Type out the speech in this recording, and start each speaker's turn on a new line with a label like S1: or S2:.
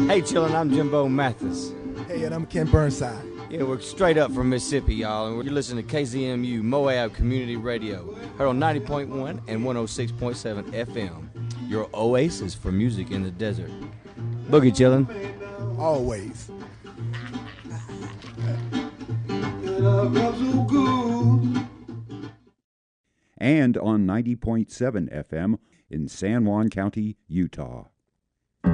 S1: Hey, chillin', I'm Jimbo Mathis.
S2: Hey, and I'm Ken Burnside.
S1: Yeah, we're straight up from Mississippi, y'all, and you're listening to KZMU Moab Community Radio, heard on 90.1 and 106.7 FM. Your oasis for music in the desert. Boogie chillin'.
S2: Always.
S3: And on 90.7 FM in San Juan County, Utah.